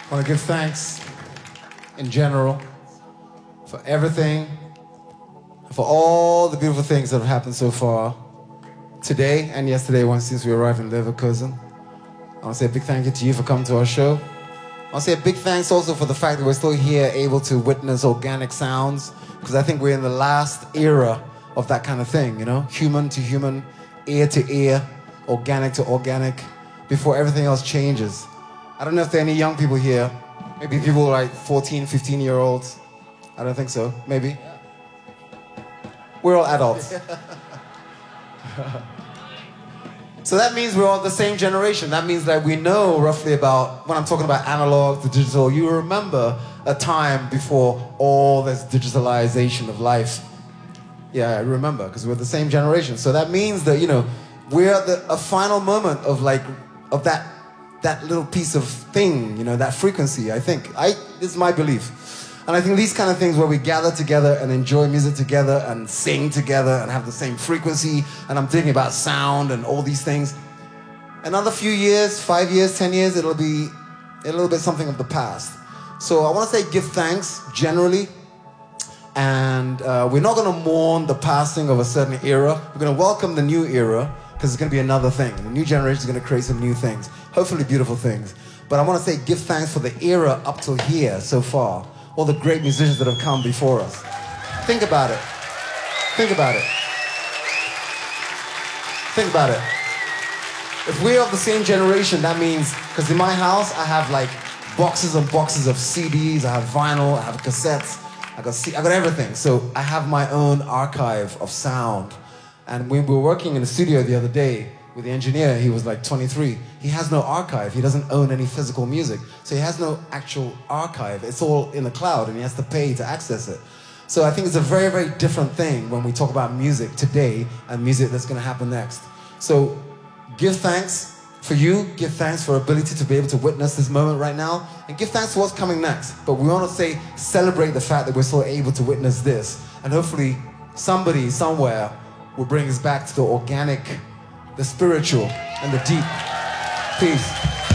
I want to give thanks in general for everything, for all the beautiful things that have happened so far today and yesterday since we arrived in Leverkusen. I want to say a big thank you to you for coming to our show. I want to say a big thanks also for the fact that we're still here able to witness organic sounds, because I think we're in the last era of that kind of thing, you know? Human to human, ear to ear, organic to organic, before everything else changes. I don't know if there are any young people here. Maybe people like 14, 15-year-olds. I don't think so. Maybe. We're all adults. So that means we're all the same generation. That means that we know roughly about, when I'm talking about analog to digital, you remember a time before all this digitalization of life. Yeah, I remember, because we're the same generation. So that means that, you know, we're at a final moment of that little piece of thing, you know, that frequency, I think. This is my belief. And I think these kind of things where we gather together and enjoy music together and sing together and have the same frequency, and I'm thinking about sound and all these things. Another few years, 5 years, 10 years, it'll be a little bit something of the past. So I want to say give thanks generally. And we're not going to mourn the passing of a certain era. We're going to welcome the new era, because it's going to be another thing. The new generation is going to create some new things, hopefully beautiful things. But I want to say give thanks for the era up till here so far, all the great musicians that have come before us. Think about it. Think about it. Think about it. If we're of the same generation, that means, because in my house, I have like boxes and boxes of CDs, I have vinyl, I have cassettes, I got everything. So I have my own archive of sound. And when we were working in the studio the other day with the engineer, he was like 23. He has no archive. He doesn't own any physical music. So he has no actual archive. It's all in the cloud, and he has to pay to access it. So I think it's a very, very different thing when we talk about music today and music that's going to happen next. So give thanks for you. Give thanks for ability to be able to witness this moment right now. And give thanks for what's coming next. But we want to say, celebrate the fact that we're still able to witness this. And hopefully somebody, somewhere, will bring us back to the organic, the spiritual, and the deep. Peace.